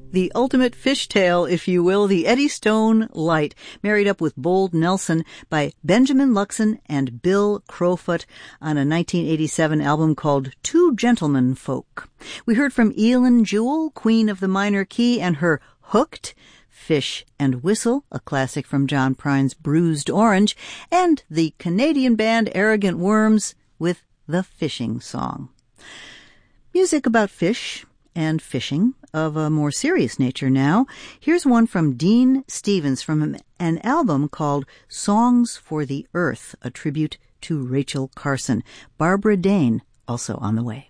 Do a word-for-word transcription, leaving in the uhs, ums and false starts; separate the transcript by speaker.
Speaker 1: The ultimate fishtail, if you will, the Eddie Stone Light, married up with Bold Nelson by Benjamin Luxon and Bill Crowfoot on a nineteen eighty-seven album called Two Gentlemen Folk. We heard from Elin Jewell, Queen of the Minor Key, and her Hooked, Fish and Whistle, a classic from John Prine's Bruised Orange, and the Canadian band Arrogant Worms with The Fishing Song. Music about fish and fishing of a more serious nature now. Here's one from Dean Stevens from an album called Songs for the Earth, a tribute to Rachel Carson. Barbara Dane, also on the way.